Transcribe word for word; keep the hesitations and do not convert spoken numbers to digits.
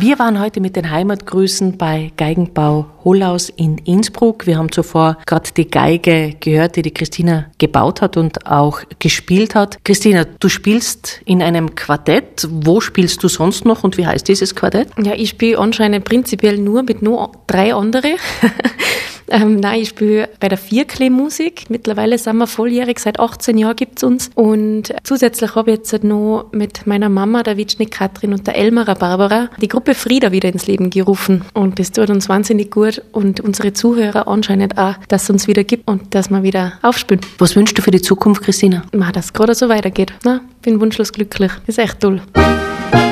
Wir waren heute mit den Heimatgrüßen bei Geigenbau Hollaus in Innsbruck. Wir haben zuvor gerade die Geige gehört, die die Christina gebaut hat und auch gespielt hat. Christina, du spielst in einem Quartett. Wo spielst du sonst noch und wie heißt dieses Quartett? Ja, ich spiele anscheinend prinzipiell nur mit nur drei anderen. Ähm, nein, ich spiele bei der Vierklee-Musik. Mittlerweile sind wir volljährig, seit achtzehn Jahren gibt's uns. Und zusätzlich habe ich jetzt noch mit meiner Mama, der Witschnik Katrin und der Elmarer Barbara, die Gruppe Frieda wieder ins Leben gerufen. Und das tut uns wahnsinnig gut und unsere Zuhörer anscheinend auch, dass es uns wieder gibt und dass wir wieder aufspielen. Was wünschst du für die Zukunft, Christina? Ma, dass es gerade so weitergeht. Na, bin wunschlos glücklich. Das ist echt toll.